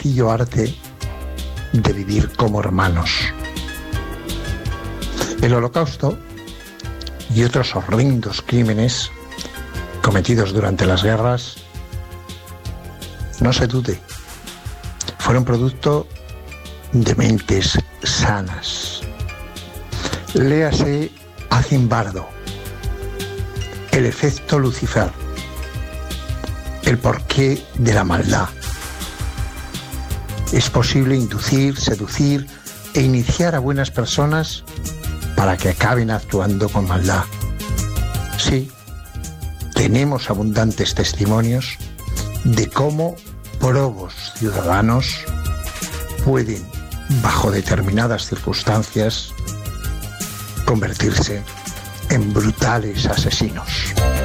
sencillo arte de vivir como hermanos. El Holocausto y otros horrendos crímenes cometidos durante las guerras, no se dude, fueron producto de mentes sanas. Léase a Zimbardo, El efecto Lucifer, El porqué de la maldad. Es posible inducir, seducir e iniciar a buenas personas para que acaben actuando con maldad. Sí, tenemos abundantes testimonios de cómo probos ciudadanos pueden, bajo determinadas circunstancias, convertirse en brutales asesinos.